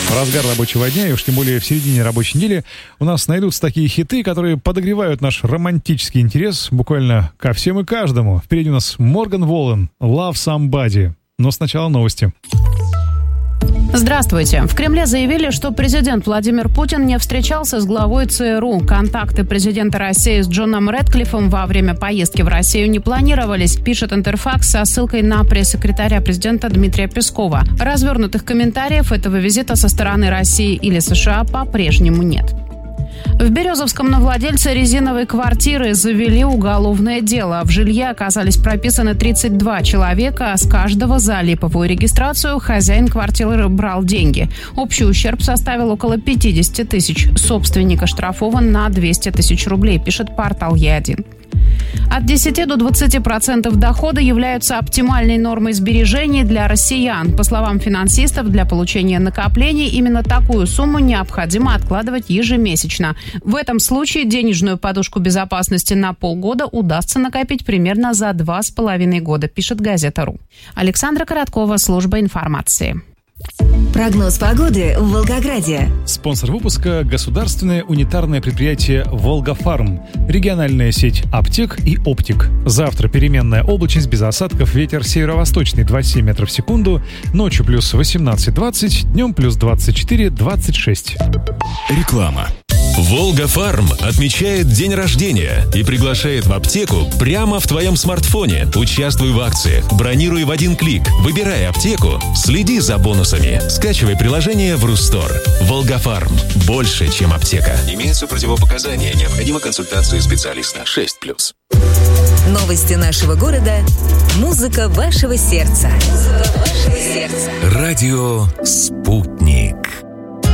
В разгар рабочего дня, и уж тем более в середине рабочей недели, у нас найдутся такие хиты, которые подогревают наш романтический интерес буквально ко всем и каждому. Впереди у нас Морган Воллен, Love Somebody. Но сначала новости. Здравствуйте. В Кремле заявили, что президент Владимир Путин не встречался с главой ЦРУ. Контакты президента России с Джоном Рэдклиффом во время поездки в Россию не планировались, пишет Интерфакс со ссылкой на пресс-секретаря президента Дмитрия Пескова. Развернутых комментариев этого визита со стороны России или США по-прежнему нет. В Березовском на владельца резиновой квартиры завели уголовное дело. В жилье оказались прописаны 32 человека, а с каждого за липовую регистрацию хозяин квартиры брал деньги. Общий ущерб составил около 50 тысяч. Собственник оштрафован на 200 тысяч рублей, пишет портал Е1. От 10 до 20% дохода являются оптимальной нормой сбережений для россиян. По словам финансистов, для получения накоплений именно такую сумму необходимо откладывать ежемесячно. В этом случае денежную подушку безопасности на полгода удастся накопить примерно за 2,5 года, пишет газета.ру. Александра Короткова, служба информации. Прогноз погоды в Волгограде. Спонсор выпуска – государственное унитарное предприятие «Волгафарм», региональная сеть аптек и оптик. Завтра переменная облачность без осадков, ветер северо-восточный 27 метров в секунду, ночью плюс 18-20, днем плюс 24-26. Реклама. «Волгафарм» отмечает день рождения и приглашает в аптеку прямо в твоем смартфоне. Участвуй в акциях, бронируй в один клик, выбирай аптеку, следи за бонусами. Скачивай приложение в Рустор. «Волгафарм» – больше, чем аптека. Имеются противопоказания, необходима консультация специалиста. 6+. Новости нашего города. Музыка вашего сердца. Радио «Спутник».